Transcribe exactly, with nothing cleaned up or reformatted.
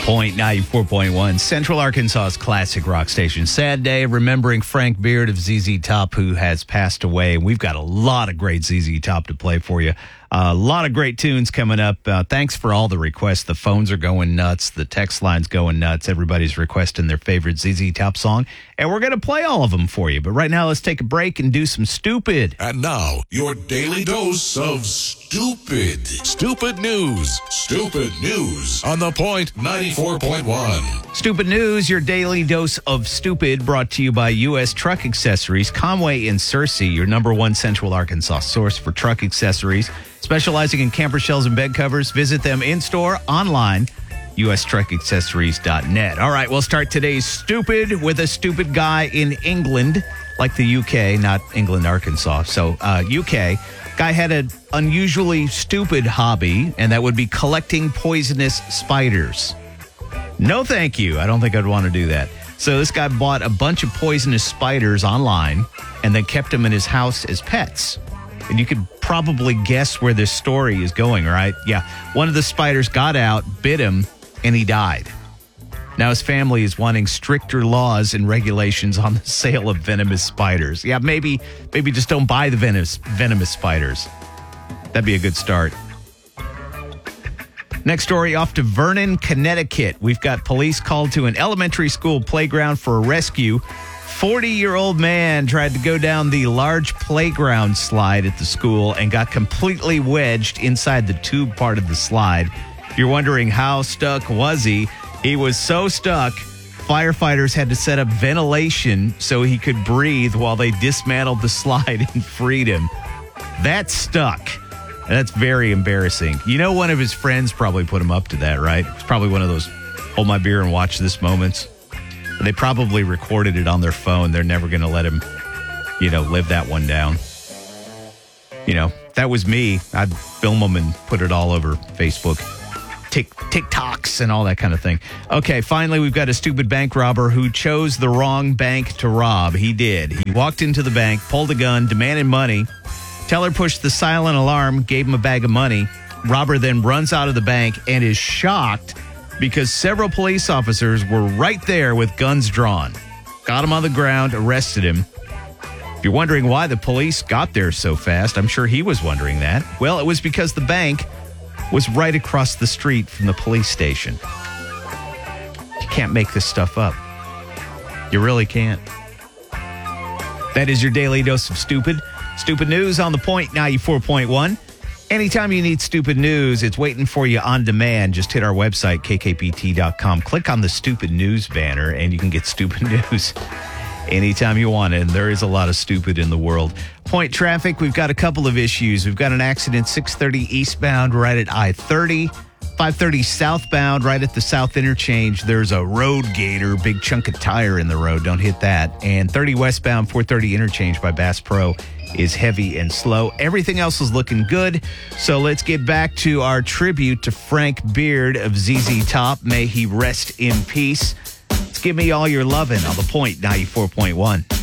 Point ninety-four point one, Central Arkansas's classic rock station. Sad day remembering Frank Beard of Z Z Top, who has passed away. We've got a lot of great Z Z Top to play for you. Uh, a lot of great tunes coming up. Uh, thanks for all the requests. The phones are going nuts. The text line's going nuts. Everybody's requesting their favorite Z Z Top song. And we're going to play all of them for you. But right now, let's take a break and do some stupid. And now, your daily dose of stupid. Stupid news. Stupid news on The Point ninety-four point one. Stupid news, your daily dose of stupid, brought to you by U S Truck Accessories. Conway and Searcy, your number one Central Arkansas source for truck accessories. Specializing in camper shells and bed covers. Visit them in-store, online, U S truck accessories dot net. All right, we'll start today's stupid with a stupid guy in England, like the U K, not England, Arkansas. So, uh, U K. Guy had an unusually stupid hobby, and that would be collecting poisonous spiders. No, thank you. I don't think I'd want to do that. So this guy bought a bunch of poisonous spiders online and then kept them in his house as pets. And you could probably guess where this story is going, right? Yeah. One of the spiders got out, bit him, and he died. Now his family is wanting stricter laws and regulations on the sale of venomous spiders. Yeah, maybe maybe just don't buy the venomous, venomous spiders. That'd be a good start. Next story, off to Vernon, Connecticut. We've got police called to an elementary school playground for a rescue. forty-year-old man tried to go down the large playground slide at the school and got completely wedged inside the tube part of the slide. If you're wondering how stuck was he, he was so stuck, firefighters had to set up ventilation so he could breathe while they dismantled the slide and freed him. That's stuck. That's very embarrassing. You know, one of his friends probably put him up to that, right? It's probably one of those hold my beer and watch this moments. They probably recorded it on their phone. They're never going to let him, you know, live that one down. You know, that was me. I'd film them and put it all over Facebook, Tik TikToks and all that kind of thing. Okay, finally, we've got a stupid bank robber who chose the wrong bank to rob. He did. He walked into the bank, pulled a gun, demanded money. Teller pushed the silent alarm, gave him a bag of money. Robber then runs out of the bank and is shocked because several police officers were right there with guns drawn. Got him on the ground, arrested him. If you're wondering why the police got there so fast, I'm sure he was wondering that. Well, it was because the bank was right across the street from the police station. You can't make this stuff up. You really can't. That is your daily dose of stupid. Stupid news on The Point ninety-four point one. Anytime you need stupid news, it's waiting for you on demand. Just hit our website, K K P T dot com. Click on the stupid news banner, and you can get stupid news anytime you want it. And there is a lot of stupid in the world. Point traffic, we've got a couple of issues. We've got an accident six thirty eastbound right at I thirty. five thirty southbound right at the South Interchange. There's a road gator, big chunk of tire in the road. Don't hit that. And thirty westbound, four thirty Interchange by Bass Pro is heavy and slow. Everything else is looking good. So let's get back to our tribute to Frank Beard of Z Z Top. May he rest in peace. Let's give me all your lovin' on The Point ninety-four point one.